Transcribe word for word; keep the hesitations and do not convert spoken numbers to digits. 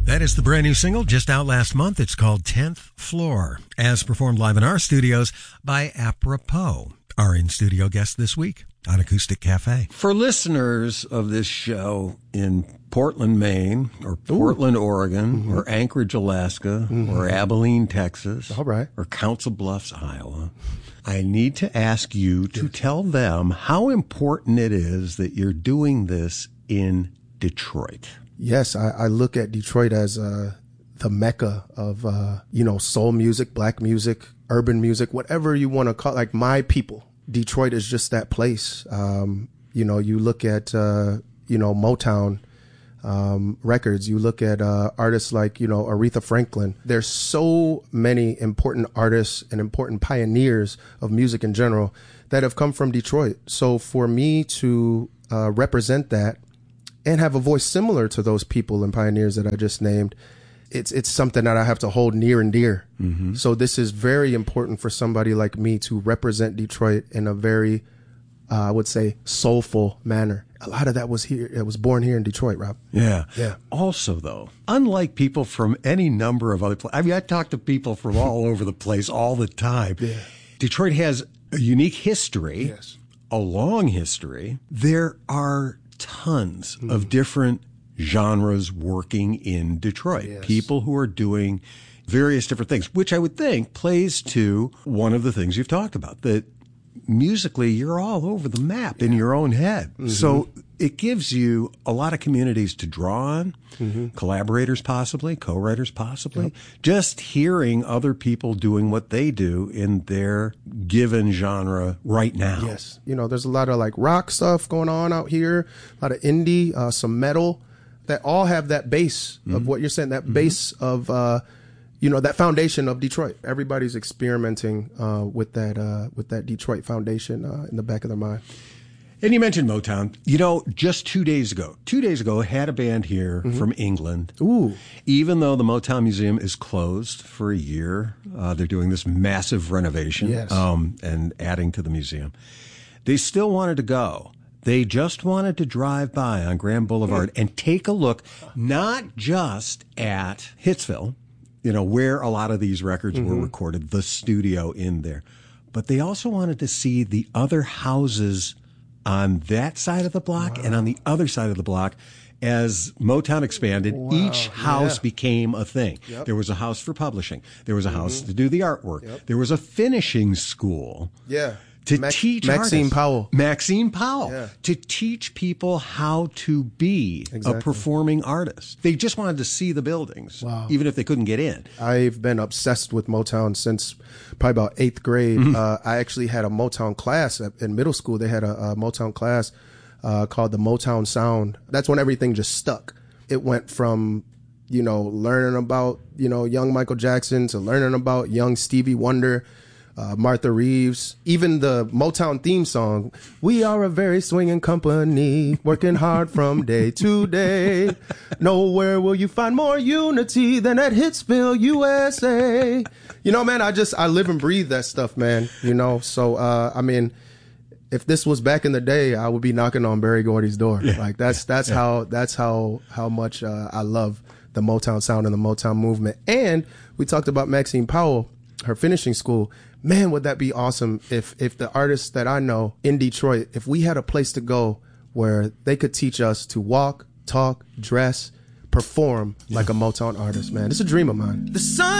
That is the brand new single just out last month. It's called tenth Floor, as performed live in our studios by Apropos, our in-studio guest this week on Acoustic Cafe. For listeners of this show in Portland, Maine, or Portland, Ooh. Oregon, mm-hmm. or Anchorage, Alaska, mm-hmm. or Abilene, Texas, all right. or Council Bluffs, Iowa, I need to ask you to tell them how important it is that you're doing this in Detroit. Yes, I, I look at Detroit as uh, the mecca of, uh, you know, soul music, black music, urban music, whatever you want to call it, like my people. Detroit is just that place. Um, you know, you look at, uh, you know, Motown um, records, you look at uh, artists like, you know, Aretha Franklin. There's so many important artists and important pioneers of music in general that have come from Detroit. So for me to uh, represent that and have a voice similar to those people and pioneers that I just named, it's it's something that I have to hold near and dear. Mm-hmm. So this is very important for somebody like me to represent Detroit in a very, uh, I would say, soulful manner. A lot of that was here. It was born here in Detroit, Rob. Yeah. Yeah. Also, though, unlike people from any number of other places, I mean, I talk to people from all over the place all the time. Yeah. Detroit has a unique history, yes. a long history. There are tons mm. of different genres working in Detroit. Yes. People who are doing various different things, which I would think plays to one of the things you've talked about, that musically you're all over the map yeah. in your own head. Mm-hmm. So it gives you a lot of communities to draw on, mm-hmm. collaborators possibly, co-writers possibly, yep. just hearing other people doing what they do in their given genre right now. Yes. You know, there's a lot of like rock stuff going on out here, a lot of indie, uh, some metal, that all have that base mm-hmm. of what you're saying, that mm-hmm. base of, uh, you know, that foundation of Detroit. Everybody's experimenting uh, with that uh, with that Detroit foundation uh, in the back of their mind. And you mentioned Motown. You know, just two days ago, two days ago, I had a band here mm-hmm. from England. Ooh. Even though the Motown Museum is closed for a year, uh, they're doing this massive renovation yes. um, and adding to the museum. They still wanted to go. They just wanted to drive by on Grand Boulevard and take a look, not just at Hitsville, you know, where a lot of these records mm-hmm. were recorded, the studio in there, but they also wanted to see the other houses on that side of the block wow. and on the other side of the block. As Motown expanded, wow. each house yeah. became a thing. Yep. There was a house for publishing. There was a house mm-hmm. to do the artwork. Yep. There was a finishing school. Yeah. To Mac- teach Maxine artists. Powell. Maxine Powell. Yeah. To teach people how to be exactly. a performing artist. They just wanted to see the buildings, wow. even if they couldn't get in. I've been obsessed with Motown since probably about eighth grade. Mm-hmm. Uh, I actually had a Motown class at, in middle school. They had a, a Motown class uh, called the Motown Sound. That's when everything just stuck. It went from, you know, learning about, you know, young Michael Jackson to learning about young Stevie Wonder, Uh, Martha Reeves, even the Motown theme song, we are a very swinging company, working hard from day to day. Nowhere will you find more unity than at Hitsville, U S A. You know, man, I just, I live and breathe that stuff, man, you know, so, uh, I mean, if this was back in the day, I would be knocking on Berry Gordy's door. Yeah. Like that's, that's yeah. how, that's how, how much, uh, I love the Motown sound and the Motown movement. And we talked about Maxine Powell, her finishing school. Man, would that be awesome if if the artists that I know in Detroit, if we had a place to go where they could teach us to walk, talk, dress, perform yeah. like a Motown artist, man. It's a dream of mine. The sun